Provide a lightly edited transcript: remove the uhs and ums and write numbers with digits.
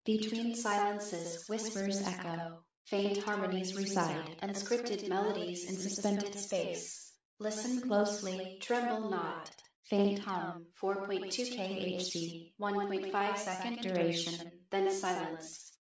Between silences, whispers echo, faint harmonies reside, unscripted melodies in suspended space. Listen closely, tremble not. Faint hum, 4.2 kHz, 1.5 second duration, then silence.